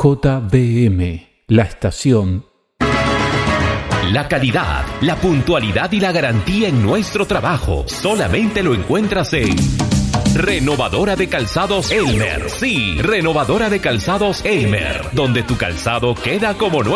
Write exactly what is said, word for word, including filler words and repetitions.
J B M, la estación. La calidad, la puntualidad y la garantía en nuestro trabajo solamente lo encuentras en Renovadora de Calzados Elmer. Sí, Renovadora de Calzados Elmer, donde tu calzado queda como nuevo.